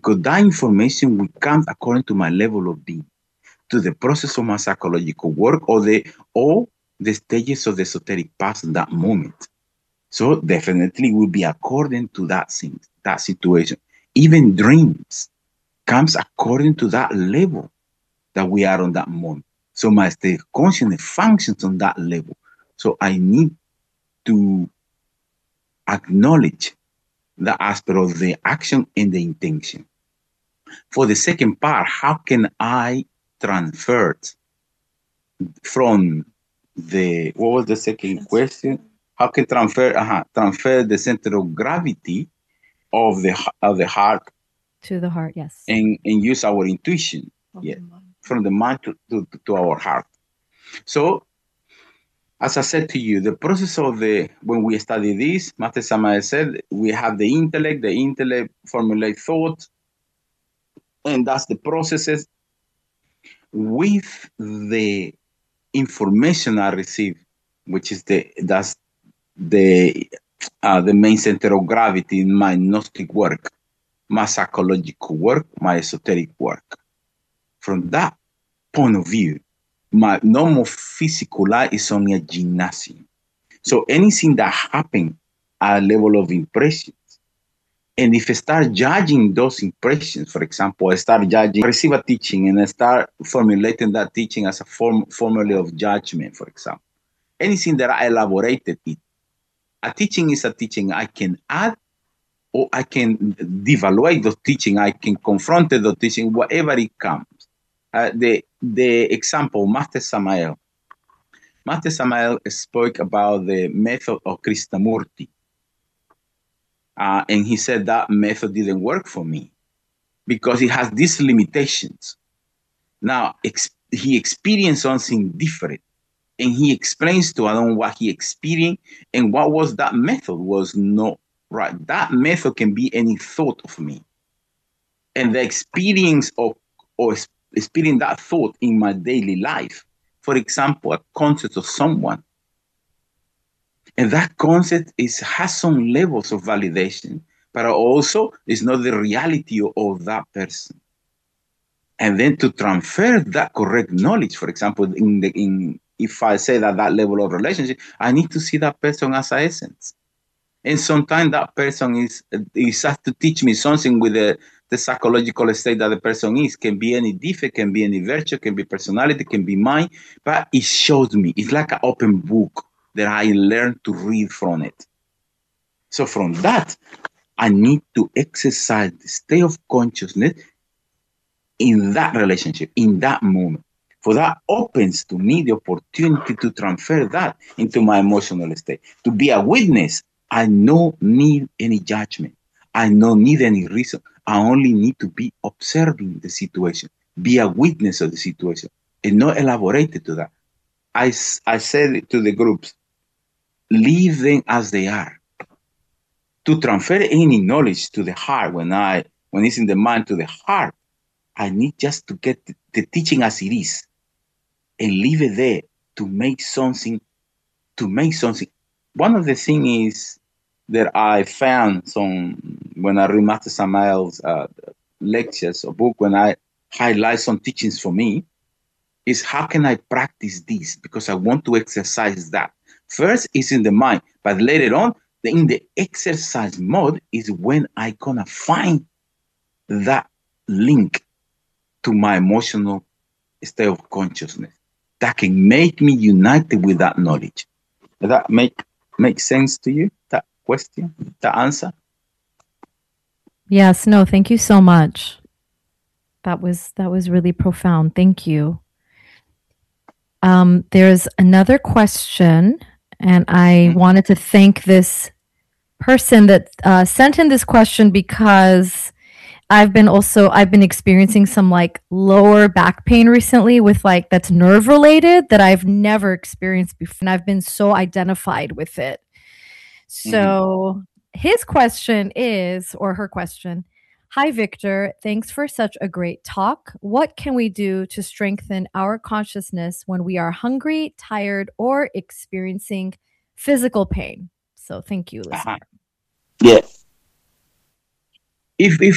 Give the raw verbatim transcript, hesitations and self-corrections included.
because that information will come according to my level of being, to the process of my psychological work or the or the stages of the esoteric path in that moment. So definitely will be according to that thing, that situation. Even dreams comes according to that level that we are on that moment. So my state of consciousness functions on that level. So I need to acknowledge the aspect of the action and the intention. For the second part, how can I transfer it from the, what was the second question? How can transfer uh transfer the center of gravity of the of the heart to the heart? Yes, and and use our intuition, from yeah, the from the mind to, to, to our heart. So, as I said to you, the process of the when we study this, Master Samael said we have the intellect. The intellect formulate thought, and that's the processes with the information I receive, which is the that's the uh, the main center of gravity in my Gnostic work, my psychological work, my esoteric work. From that point of view, my normal physical life is only a gymnasium. So anything that happens at a level of impressions, and if I start judging those impressions, for example, I start judging, I receive a teaching and I start formulating that teaching as a form formula of judgment, for example. Anything that I elaborated it, a teaching is a teaching. I can add or I can devaluate the teaching. I can confront the teaching, whatever it comes. Uh, the the example, Master Samael. Master Samael spoke about the method of Krishnamurti. Uh, and he said that method didn't work for me because it has these limitations. Now, ex- he experienced something different. And he explains to Adam what he experienced and what was that method was not right. That method can be any thought of me. And the experience of or experiencing that thought in my daily life. For example, a concept of someone. And that concept is has some levels of validation, but also is not the reality of, of that person. And then to transfer that correct knowledge, for example, in the in if I say that that level of relationship, I need to see that person as an essence. And sometimes that person is is has to teach me something with the, the psychological state that the person is. Can be any defect, can be any virtue, can be personality, can be mine, but it shows me. It's like an open book that I learn to read from it. So from that, I need to exercise the state of consciousness in that relationship, in that moment. For that opens to me the opportunity to transfer that into my emotional state. To be a witness, I don't need any judgment. I don't need any reason. I only need to be observing the situation, be a witness of the situation, and not elaborate to that. I, I said to the groups, leave them as they are. To transfer any knowledge to the heart, when I when it's in the mind to the heart, I need just to get the, the teaching as it is and leave it there to make something, to make something. One of the things is that I found some, when I read Master Samael's uh, lectures or book, when I highlight some teachings for me, is how can I practice this? Because I want to exercise that. First is in the mind, but later on, in the exercise mode is when I gonna find that link to my emotional state of consciousness that can make me united with that knowledge. Does that make make sense to you? That question, that answer? Yes. No. Thank you so much. That was that was really profound. Thank you. Um, there's another question, and I mm-hmm. wanted to thank this person that uh, sent in this question because I've been also, I've been experiencing some like lower back pain recently with like, that's nerve related that I've never experienced before. And I've been so identified with it. So mm-hmm. his question is, or her question, hi, Victor, thanks for such a great talk. What can we do to strengthen our consciousness when we are hungry, tired, or experiencing physical pain? So thank you, listener. Uh-huh. Yeah. If, if